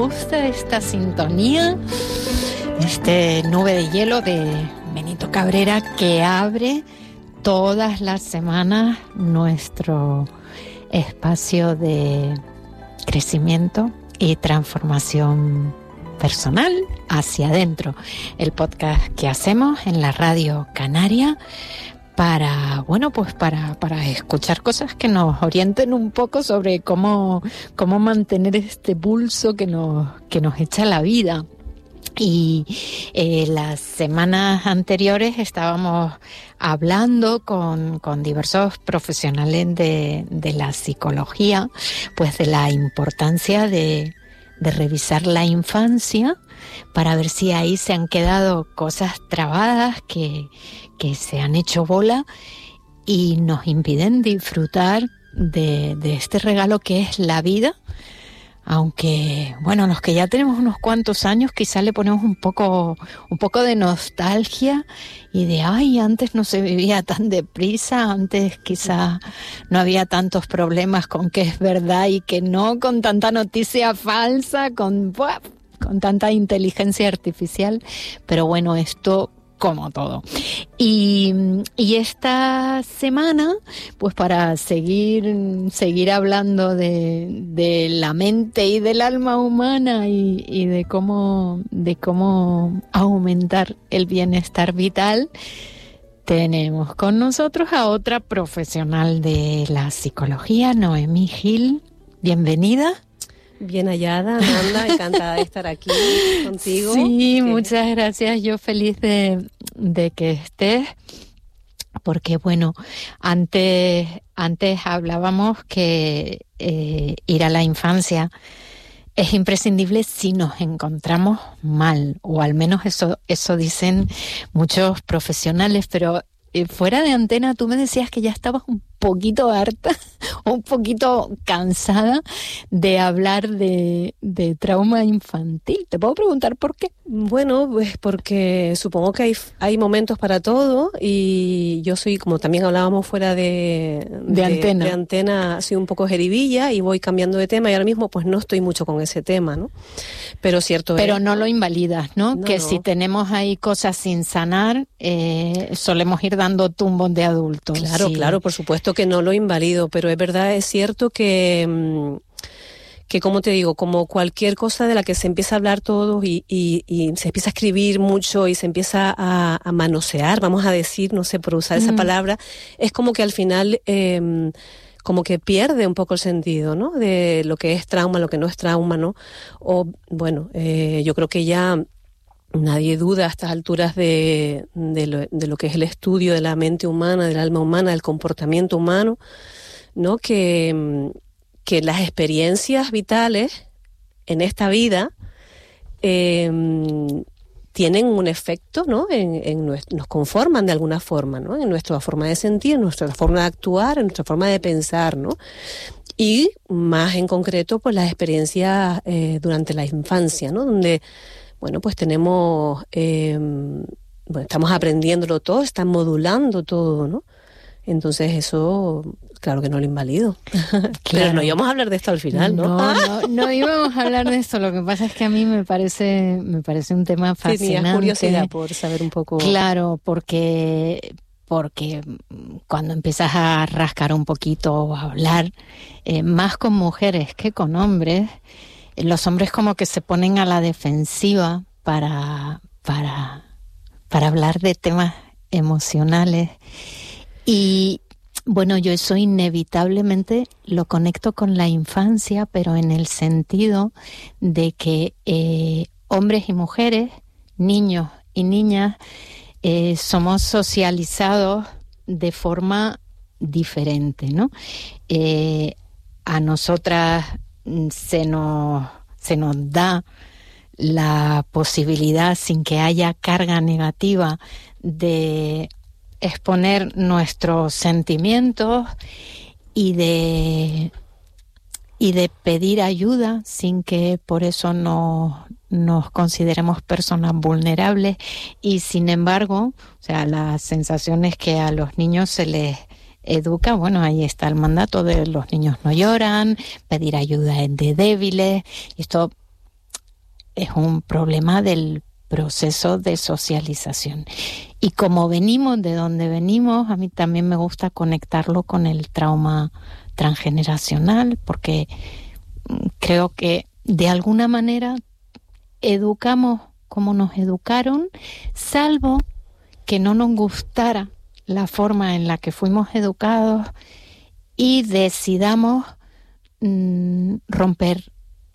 gusta esta sintonía, este Nube de Hielo de Benito Cabrera, que abre todas las semanas nuestro espacio de crecimiento y transformación personal hacia adentro. El podcast que hacemos en la Radio Canaria para escuchar cosas que nos orienten un poco sobre cómo mantener este pulso que nos echa la vida. Y las semanas anteriores estábamos hablando con diversos profesionales de la psicología, pues de la importancia de revisar la infancia para ver si ahí se han quedado cosas trabadas que se han hecho bola y nos impiden disfrutar de este regalo que es la vida. Aunque, bueno, los que ya tenemos unos cuantos años quizás le ponemos un poco de nostalgia y de, ay, antes no se vivía tan deprisa, antes quizás no había tantos problemas con qué es verdad y que no, con tanta noticia falsa, con tanta inteligencia artificial. Pero bueno, esto como todo. Y esta semana, pues para seguir hablando de la mente y del alma humana y de cómo aumentar el bienestar vital, tenemos con nosotros a otra profesional de la psicología, Noemí Gil. Bienvenida. Bien hallada, Amanda, encantada de estar aquí contigo. Sí, muchas gracias, yo feliz de que estés, porque bueno, antes hablábamos que ir a la infancia es imprescindible si nos encontramos mal, o al menos eso dicen muchos profesionales, pero fuera de antena tú me decías que ya estabas un poquito harta, un poquito cansada de hablar de trauma infantil. ¿Te puedo preguntar por qué? Bueno, pues porque supongo que hay momentos para todo y yo soy, como también hablábamos fuera de antena, soy un poco jeribilla y voy cambiando de tema y ahora mismo pues no estoy mucho con ese tema, ¿no? Pero no lo invalidas, ¿no? Que si tenemos ahí cosas sin sanar, solemos ir dando tumbos de adultos. Claro, sí. Claro, por supuesto que no lo invalido, pero es verdad, es cierto que como te digo, como cualquier cosa de la que se empieza a hablar todos y se empieza a escribir mucho y se empieza a manosear, vamos a decir, no sé, por usar esa palabra, es como que al final como que pierde un poco el sentido, ¿no? De lo que es trauma, lo que no es trauma, ¿no? O, bueno, yo creo que ya nadie duda a estas alturas de lo que es el estudio de la mente humana, del alma humana, del comportamiento humano, ¿no? Que las experiencias vitales en esta vida tienen un efecto, ¿no? Nos conforman de alguna forma, ¿no? En nuestra forma de sentir, en nuestra forma de actuar, en nuestra forma de pensar, ¿no? Y más en concreto, pues las experiencias durante la infancia, ¿no? Donde bueno, pues tenemos, estamos aprendiéndolo todo, están modulando todo, ¿no? Entonces eso, claro que no lo invalido. Claro. Pero no íbamos a hablar de esto al final, ¿no? No íbamos a hablar de esto. Lo que pasa es que a mí me parece un tema fascinante. Tenía curiosidad por saber un poco. Claro, porque cuando empiezas a rascar un poquito o a hablar, más con mujeres que con hombres, los hombres como que se ponen a la defensiva para hablar de temas emocionales. Y bueno, yo eso inevitablemente lo conecto con la infancia, pero en el sentido de que hombres y mujeres, niños y niñas, somos socializados de forma diferente, ¿no? A nosotras se nos da la posibilidad, sin que haya carga negativa, de exponer nuestros sentimientos y de pedir ayuda sin que por eso nos consideremos personas vulnerables. Y sin embargo, o sea, la sensación es que a los niños se les educa, bueno, ahí está el mandato de los niños no lloran, pedir ayuda es de débiles. Esto es un problema del proceso de socialización. Y como venimos de donde venimos, a mí también me gusta conectarlo con el trauma transgeneracional, porque creo que de alguna manera educamos como nos educaron, salvo que no nos gustara la forma en la que fuimos educados y decidamos romper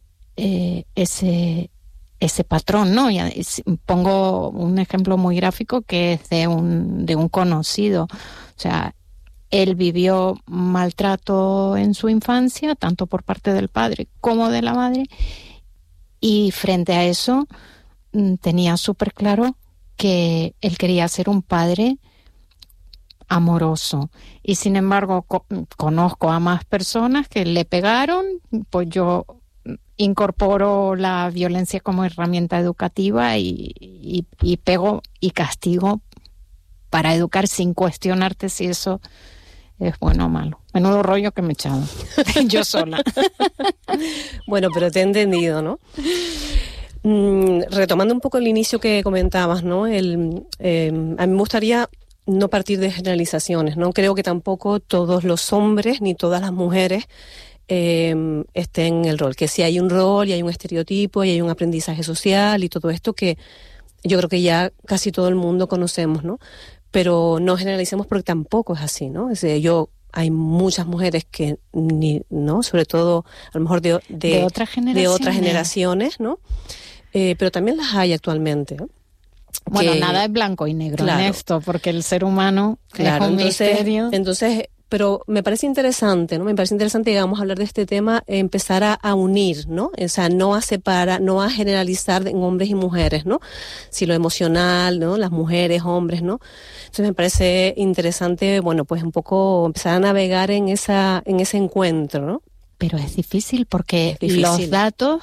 ese patrón, ¿no? Y pongo un ejemplo muy gráfico que es de un conocido. O sea, él vivió maltrato en su infancia, tanto por parte del padre como de la madre, y frente a eso tenía súper claro que él quería ser un padre amoroso. Y sin embargo, conozco a más personas que le pegaron, pues yo incorporo la violencia como herramienta educativa y pego y castigo para educar sin cuestionarte si eso es bueno o malo. Menudo rollo que me he echado yo sola. Bueno, pero te he entendido, ¿no? Retomando un poco el inicio que comentabas, ¿no? A mí me gustaría no partir de generalizaciones, ¿no? Creo que tampoco todos los hombres ni todas las mujeres estén en el rol. Que sí hay un rol y hay un estereotipo y hay un aprendizaje social y todo esto que yo creo que ya casi todo el mundo conocemos, ¿no? Pero no generalicemos porque tampoco es así, ¿no? Es decir, hay muchas mujeres que ¿no? Sobre todo a lo mejor de otras generaciones, ¿no? Pero también las hay actualmente, ¿no? Bueno, nada es blanco y negro, claro, en esto, porque el ser humano es un misterio. Entonces, pero me parece interesante, ¿no? Me parece interesante, digamos, hablar de este tema, empezar a unir, ¿no? O sea, no a separar, no a generalizar en hombres y mujeres, ¿no? Si lo emocional, ¿no? Las mujeres, hombres, ¿no? Entonces me parece interesante, bueno, pues un poco empezar a navegar en ese encuentro, ¿no? Pero es difícil porque los datos,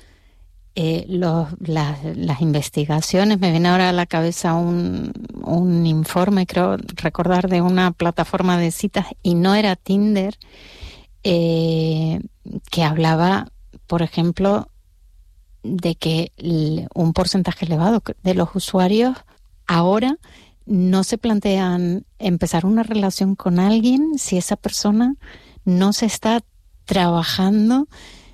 las investigaciones, me viene ahora a la cabeza un informe, creo recordar, de una plataforma de citas, y no era Tinder, que hablaba, por ejemplo, de que un porcentaje elevado de los usuarios ahora no se plantean empezar una relación con alguien si esa persona no se está trabajando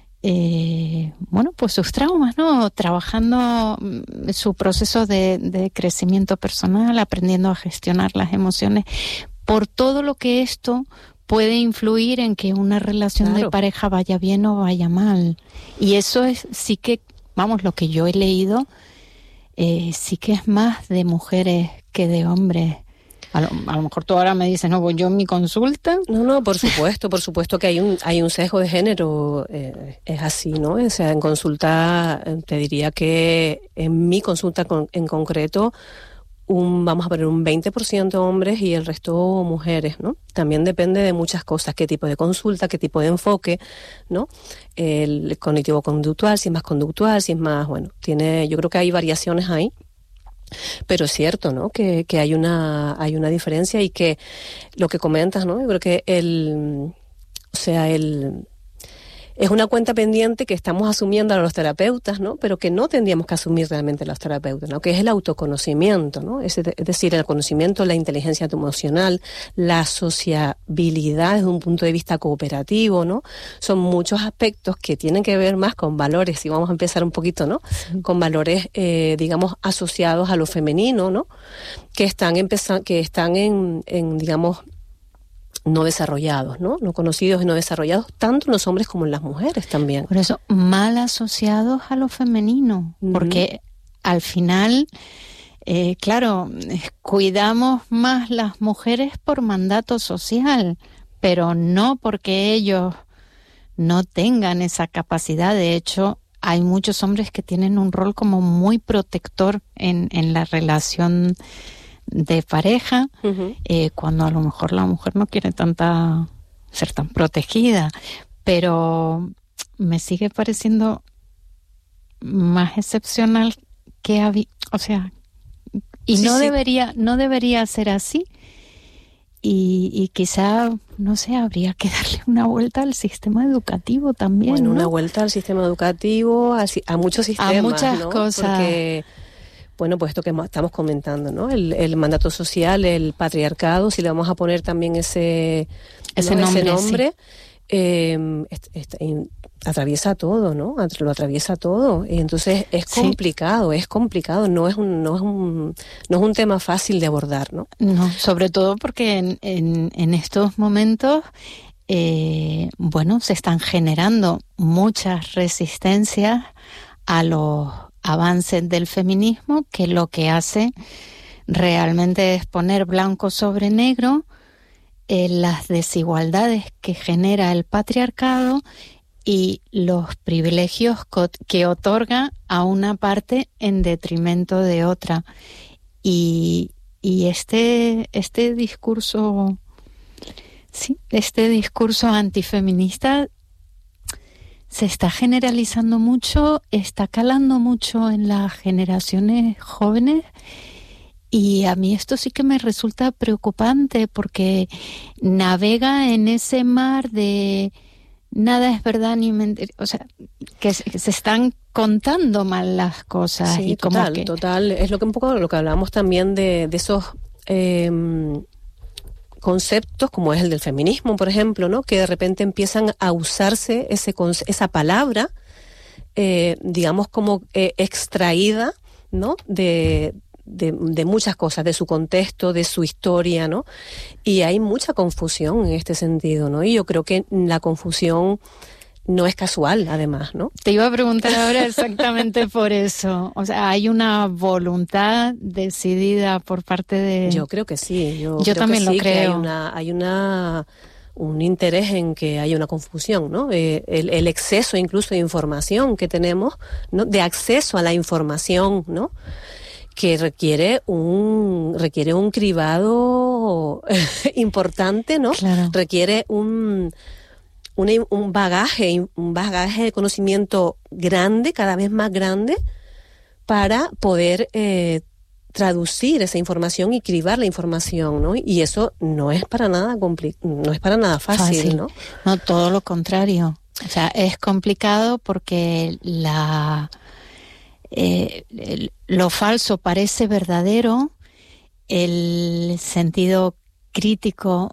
pues sus traumas, ¿no? Trabajando su proceso de crecimiento personal, aprendiendo a gestionar las emociones, por todo lo que esto puede influir en que una relación de pareja vaya bien o vaya mal. Y eso es sí que, lo que yo he leído, sí que es más de mujeres que de hombres. A lo mejor tú ahora me dices, no, pues yo en mi consulta... No, por supuesto que hay un sesgo de género, es así, ¿no? O sea, en consulta, te diría que en mi consulta en concreto, vamos a poner un 20% hombres y el resto mujeres, ¿no? También depende de muchas cosas, qué tipo de consulta, qué tipo de enfoque, ¿no? El cognitivo-conductual, si es más conductual, si es más, yo creo que hay variaciones ahí. Pero es cierto, ¿no? Que hay una diferencia y que lo que comentas, ¿no? Yo creo que es una cuenta pendiente que estamos asumiendo a los terapeutas, ¿no? Pero que no tendríamos que asumir realmente los terapeutas, ¿no? Que es el autoconocimiento, ¿no? Es decir, el conocimiento, la inteligencia emocional, la sociabilidad desde un punto de vista cooperativo, ¿no? Son muchos aspectos que tienen que ver más con valores, y vamos a empezar un poquito, ¿no? Con valores, digamos, asociados a lo femenino, ¿no? Que están en digamos, no desarrollados, ¿no? No conocidos y no desarrollados, tanto en los hombres como en las mujeres también. Por eso, mal asociados a lo femenino, porque al final, claro, cuidamos más las mujeres por mandato social, pero no porque ellos no tengan esa capacidad. De hecho, hay muchos hombres que tienen un rol como muy protector en la relación de pareja, cuando a lo mejor la mujer no quiere ser tan protegida, pero me sigue pareciendo más excepcional que no debería ser así. y quizá, no sé, habría que darle una vuelta al sistema educativo también. Bueno, ¿no? una vuelta al sistema educativo, a muchos sistemas, a muchas ¿no? cosas. Porque, bueno, pues esto que estamos comentando, ¿no? El mandato social, el patriarcado, si le vamos a poner también ese nombre, sí. Atraviesa todo, ¿no? Lo atraviesa todo. Y entonces es complicado, no es un tema fácil de abordar, ¿no? No, sobre todo porque en estos momentos, se están generando muchas resistencias a los avances del feminismo, que lo que hace realmente es poner blanco sobre negro las desigualdades que genera el patriarcado y los privilegios que otorga a una parte en detrimento de otra. Y este discurso antifeminista se está generalizando mucho, está calando mucho en las generaciones jóvenes, y a mí esto sí que me resulta preocupante porque navega en ese mar de nada es verdad ni mentira, o sea, que se están contando mal las cosas. Sí, y total. Es un poco lo que hablábamos también de esos conceptos, como es el del feminismo, por ejemplo, ¿no? Que de repente empiezan a usarse esa palabra, digamos como extraída, ¿no? De muchas cosas, de su contexto, de su historia, ¿no? Y hay mucha confusión en este sentido, ¿no? Y yo creo que la confusión no es casual, además, ¿no? Te iba a preguntar ahora exactamente por eso. O sea, ¿hay una voluntad decidida por parte de...? Yo creo que sí. Yo también lo creo. Hay un interés en que haya una confusión, ¿no? El exceso incluso de información que tenemos, ¿no? De acceso a la información, ¿no? Que requiere un cribado importante, ¿no? Claro. Requiere un bagaje de conocimiento grande, cada vez más grande, para poder traducir esa información y cribar la información, ¿no? Y eso no es para nada fácil, ¿no? No, todo lo contrario. O sea, es complicado porque lo falso parece verdadero, el sentido crítico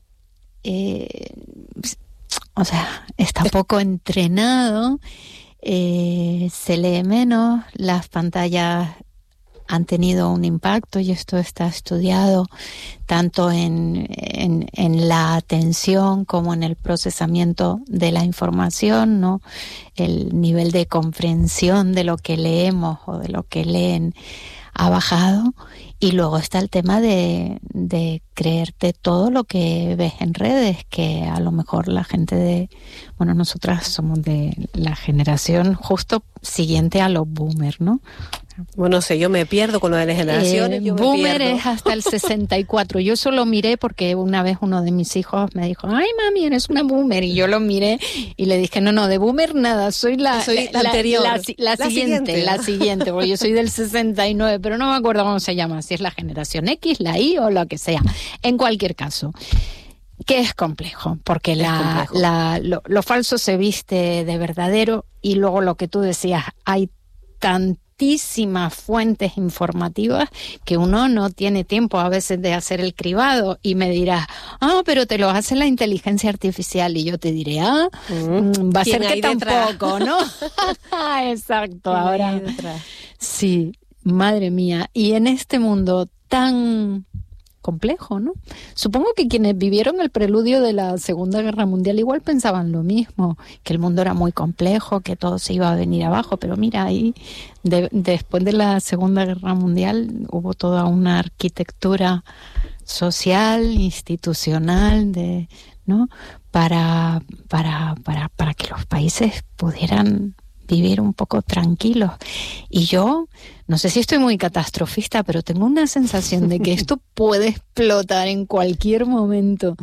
está poco entrenado, se lee menos, las pantallas han tenido un impacto, y esto está estudiado tanto en la atención como en el procesamiento de la información, ¿no? El nivel de comprensión de lo que leemos o de lo que leen ha bajado, y luego está el tema de creerte todo lo que ves en redes, que a lo mejor la gente nosotras somos de la generación justo siguiente a los boomers, ¿no? Bueno, sé, yo me pierdo con lo de las generaciones. Boomer es hasta el 64. Yo solo miré porque una vez uno de mis hijos me dijo, ay mami, eres una boomer, y yo lo miré y le dije, no, de boomer nada, soy la anterior. La siguiente, porque yo soy del 69, pero no me acuerdo cómo se llama, si es la generación X, la Y o lo que sea. En cualquier caso, que es complejo, porque lo falso se viste de verdadero, y luego lo que tú decías, hay tantísimas fuentes informativas que uno no tiene tiempo a veces de hacer el cribado, y me dirás, pero te lo hace la inteligencia artificial, y yo te diré, va a ser que tampoco, ¿no? Exacto, ahora sí, madre mía, y en este mundo tan complejo, ¿no? Supongo que quienes vivieron el preludio de la Segunda Guerra Mundial igual pensaban lo mismo, que el mundo era muy complejo, que todo se iba a venir abajo, pero mira, ahí después de la Segunda Guerra Mundial hubo toda una arquitectura social, institucional, ¿no? Para que los países pudieran vivir un poco tranquilos. Y yo, no sé si estoy muy catastrofista, pero tengo una sensación de que esto puede explotar en cualquier momento.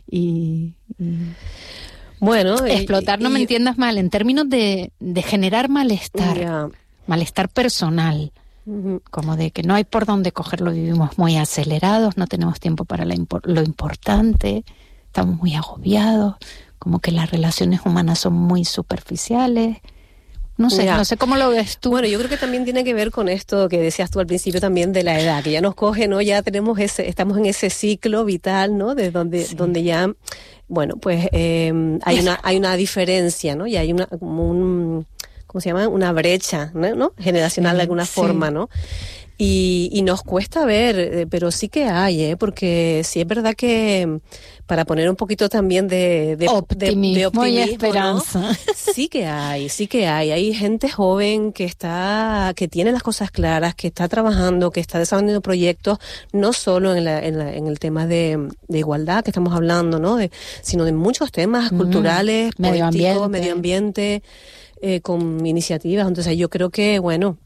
Bueno, explotar, no me entiendas mal, en términos de generar malestar, malestar personal. como de que no hay por dónde cogerlo, vivimos muy acelerados, no tenemos tiempo para lo importante, estamos muy agobiados, como que las relaciones humanas son muy superficiales. No sé cómo lo ves tú. Bueno, yo creo que también tiene que ver con esto que decías tú al principio también de la edad, que ya nos coge, ¿no? Ya estamos en ese ciclo vital, ¿no? De donde ya, bueno, pues hay una diferencia, ¿no? Y hay ¿cómo se llama? Una brecha, ¿no? Generacional de alguna forma, ¿no? Y nos cuesta ver, pero sí que hay, porque sí es verdad que para poner un poquito también de optimismo y esperanza, ¿no? sí que hay. Hay gente joven que tiene las cosas claras, que está trabajando, que está desarrollando proyectos, no solo en el tema de igualdad que estamos hablando, ¿no? Sino de muchos temas culturales, políticos, medio ambiente, con iniciativas. Entonces yo creo que, bueno,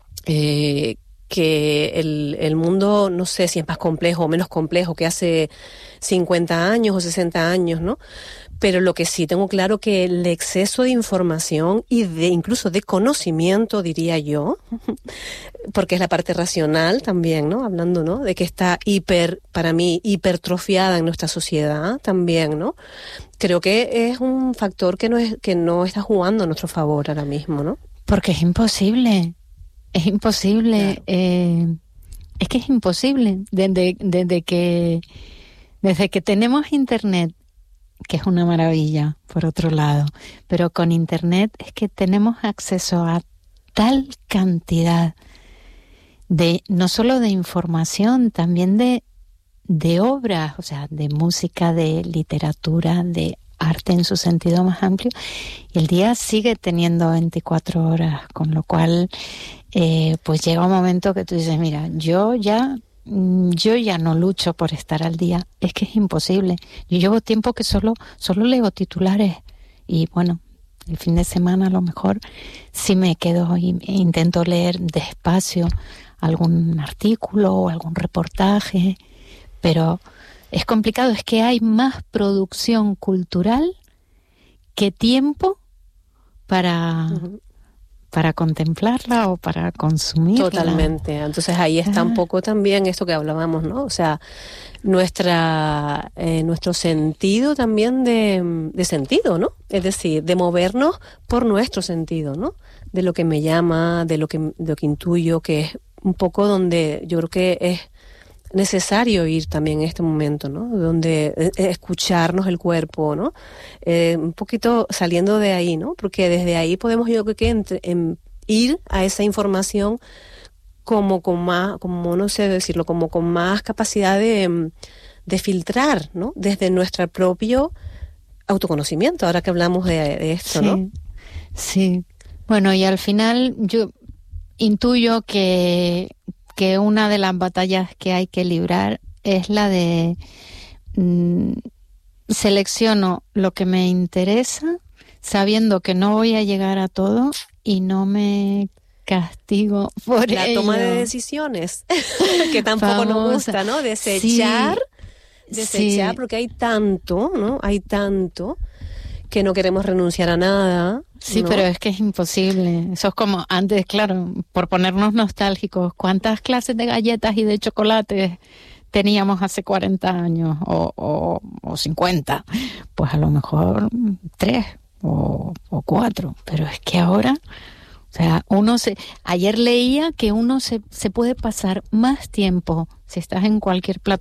que el mundo, no sé si es más complejo o menos complejo que hace 50 años o 60 años, ¿no? Pero lo que sí tengo claro que el exceso de información y incluso de conocimiento, diría yo, porque es la parte racional también, ¿no? Hablando, ¿no? De que está para mí, hipertrofiada en nuestra sociedad también, ¿no? Creo que es un factor que no está jugando a nuestro favor ahora mismo, ¿no? Porque es imposible. Es imposible, claro. Es que es imposible. Desde que tenemos Internet, que es una maravilla, por otro lado, pero con Internet es que tenemos acceso a tal cantidad no solo de información, también de obras, o sea, de música, de literatura, de arte en su sentido más amplio, y el día sigue teniendo 24 horas, con lo cual pues llega un momento que tú dices, mira, yo ya no lucho por estar al día, es que es imposible. Yo llevo tiempo que solo leo titulares y bueno, el fin de semana a lo mejor sí me quedo e intento leer despacio algún artículo o algún reportaje, pero es complicado, es que hay más producción cultural que tiempo para contemplarla o para consumirla. Totalmente. Entonces ahí está un poco también esto que hablábamos, ¿no? O sea, nuestro sentido también de sentido, ¿no? Es decir, de movernos por nuestro sentido, ¿no? De lo que me llama, de lo que intuyo, que es un poco donde yo creo que es necesario ir también en este momento, ¿no? Donde escucharnos el cuerpo, ¿no? Un poquito saliendo de ahí, ¿no? Porque desde ahí podemos, yo creo que ir a esa información como con más, como no sé decirlo, como con más capacidad de filtrar, ¿no? Desde nuestro propio autoconocimiento, ahora que hablamos de esto, sí, ¿no? Sí. Bueno, y al final yo intuyo que una de las batallas que hay que librar es la de selecciono lo que me interesa, sabiendo que no voy a llegar a todo y no me castigo por ello. La toma de decisiones, que tampoco nos gusta, ¿no? Desechar, porque hay tanto, ¿no? Hay tanto que no queremos renunciar a nada. Sí, ¿no? Pero es que es imposible. Eso es como antes, claro, por ponernos nostálgicos, ¿cuántas clases de galletas y de chocolates teníamos hace 40 años o 50? Pues a lo mejor 3 o 4, pero es que ahora, o sea, ayer leía que uno se puede pasar más tiempo, si estás en cualquier plataforma,